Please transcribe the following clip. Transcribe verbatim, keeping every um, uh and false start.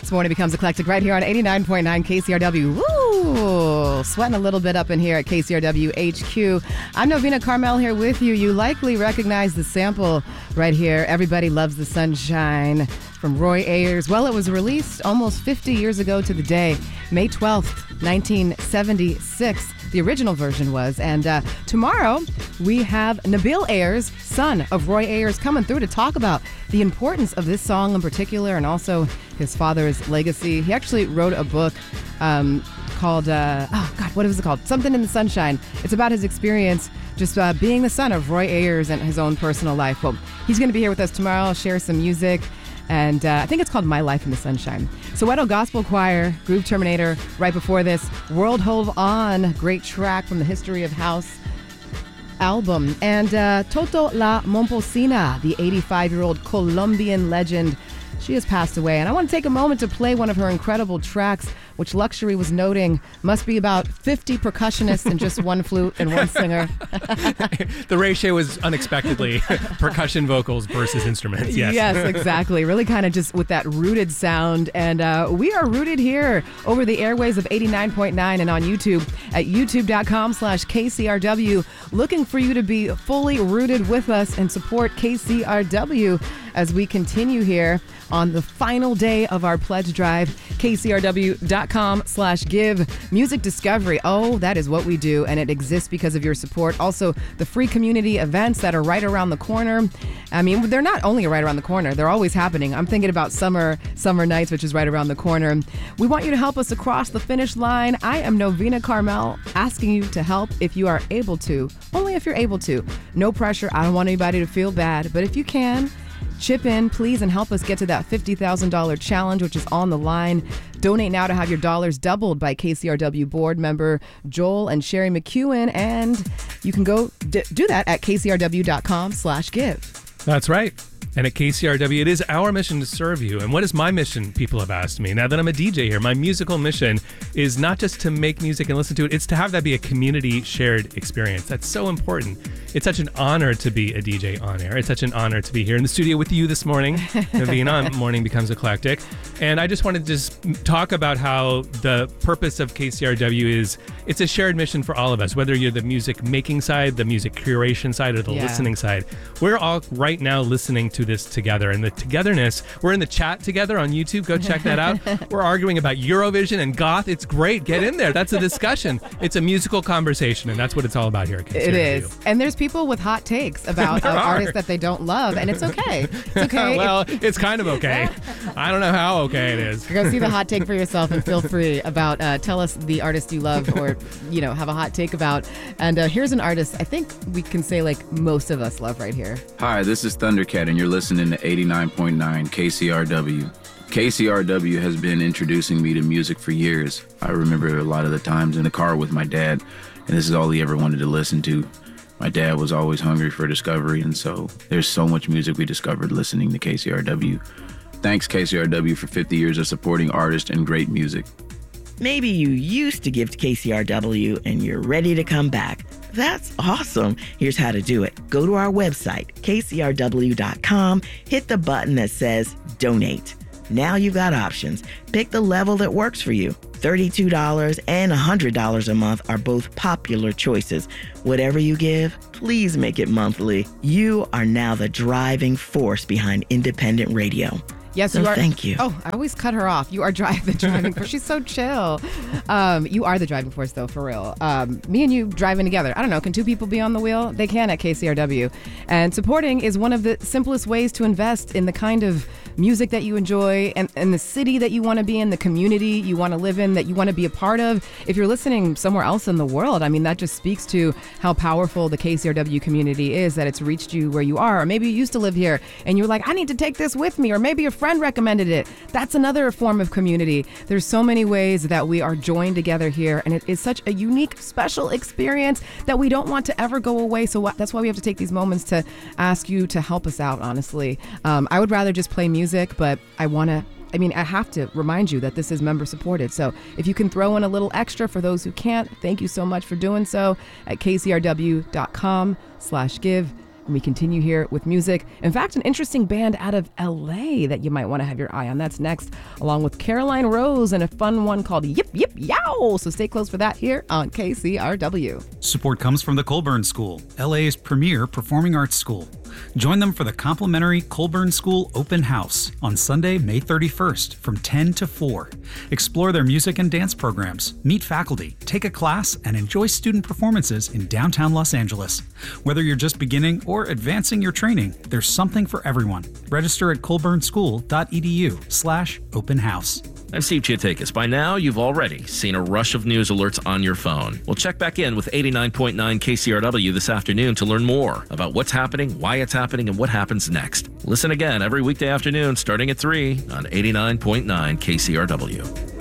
This morning becomes eclectic right here on eighty-nine point nine K C R W. Woo! Sweating a little bit up in here at K C R W H Q. I'm Novena Carmel here with you. You likely recognize the sample right here. Everybody Loves the Sunshine from Roy Ayers. Well, it was released almost fifty years ago to the day, May twelfth, nineteen seventy-six. The original version was. And uh, tomorrow we have Nabil Ayers, son of Roy Ayers, coming through to talk about the importance of this song in particular and also his father's legacy. He actually wrote a book um, called, uh, oh God, what was it called? Something in the Sunshine. It's about his experience just uh, being the son of Roy Ayers and his own personal life. Well, he's going to be here with us tomorrow, share some music. And uh, I think it's called My Life in the Sunshine. Soweto Gospel Choir, Groove Terminator, right before this, World Hold On, great track from the History of House album. And uh, Toto La Momposina, the eighty-five-year-old Colombian legend. She has passed away. And I want to take a moment to play one of her incredible tracks, which Luxury was noting must be about fifty percussionists and just one flute and one singer. The ratio was unexpectedly percussion vocals versus instruments, yes. Yes, exactly. Really kind of just with that rooted sound. And uh, we are rooted here over the airways of eighty-nine point nine and on YouTube at youtube.com slash KCRW. Looking for you to be fully rooted with us and support K C R W as we continue here on the final day of our pledge drive. KCRW.com slash give. Music discovery. Oh, that is what we do, and it exists because of your support. Also, the free community events that are right around the corner. I mean, they're not only right around the corner, they're always happening. I'm thinking about Summer Summer Nights, which is right around the corner. We want you to help us across the finish line. I am Novena Carmel, asking you to help if you are able to. Only if you're able to. No pressure. I don't want anybody to feel bad, but if you can, chip in, please, and help us get to that fifty thousand dollars challenge, which is on the line. Donate now to have your dollars doubled by K C R W board member Joel and Sherry McEwen. And you can go d- do that at kcrw.com slash give. That's right. And at K C R W, it is our mission to serve you. And what is my mission, people have asked me. Now that I'm a D J here, my musical mission is not just to make music and listen to it, it's to have that be a community shared experience. That's so important. It's such an honor to be a D J on air. It's such an honor to be here in the studio with you this morning. Being on Morning Becomes Eclectic. And I just wanted to just talk about how the purpose of K C R W is, it's a shared mission for all of us, whether you're the music making side, the music curation side, or the yeah. listening side. We're all right now listening to this together, and the togetherness, we're in the chat together on YouTube. Go check that out. We're arguing about Eurovision and goth. It's great. Get in there. That's a discussion. It's a musical conversation, and that's what it's all about here at K C R W. It is. And there's people with hot takes about uh, artists that they don't love, and it's okay. It's okay. Well, it's kind of okay. I don't know how okay it is. Go see the hot take for yourself and feel free about, uh, tell us the artist you love or, you know, have a hot take about. And uh, here's an artist I think we can say like most of us love right here. Hi, this is Thundercat, and you're listening to eighty-nine point nine K C R W. K C R W has been introducing me to music for years. I remember a lot of the times in the car with my dad, and this is all he ever wanted to listen to. My dad was always hungry for discovery, and so there's so much music we discovered listening to K C R W. Thanks, K C R W, for fifty years of supporting artists and great music. Maybe you used to give to K C R W and you're ready to come back. That's awesome. Here's how to do it. Go to our website, K C R W dot com, hit the button that says donate. Now you've got options. Pick the level that works for you. thirty-two dollars and one hundred dollars a month are both popular choices. Whatever you give, please make it monthly. You are now the driving force behind independent radio. Yes, so you are. Thank you. Oh, I always cut her off. You are drive, the driving force. She's so chill. Um, you are the driving force, though, for real. Um, me and you driving together. I don't know. Can two people be on the wheel? They can at K C R W. And supporting is one of the simplest ways to invest in the kind of music that you enjoy and, and the city that you want to be in, the community you want to live in, that you want to be a part of. If you're listening somewhere else in the world, I mean, that just speaks to how powerful the K C R W community is, that it's reached you where you are. Or maybe you used to live here and you're like, I need to take this with me. Or maybe a friend recommended it. That's another form of community. There's so many ways that we are joined together here, and it is such a unique, special experience that we don't want to ever go away. So that's why we have to take these moments to ask you to help us out, honestly. Um, I would rather just play music, but I want to I mean, I have to remind you that this is member supported. So if you can throw in a little extra for those who can't, thank you so much for doing so at kcrw.com slash give. And we continue here with music. In fact, an interesting band out of L A that you might want to have your eye on. That's next, along with Caroline Rose and a fun one called Yip Yip Yow. So stay close for that here on K C R W. Support comes from the Colburn School, L A's premier performing arts school. Join them for the complimentary Colburn School Open House on Sunday, May thirty-first from ten to four. Explore their music and dance programs, meet faculty, take a class, and enjoy student performances in downtown Los Angeles. Whether you're just beginning or advancing your training, there's something for everyone. Register at colburnschool.edu slash open house. I'm Steve Chiatakis. By now, you've already seen a rush of news alerts on your phone. We'll check back in with eighty-nine point nine K C R W this afternoon to learn more about what's happening, why it's happening, and what happens next. Listen again every weekday afternoon starting at three on eighty-nine point nine K C R W.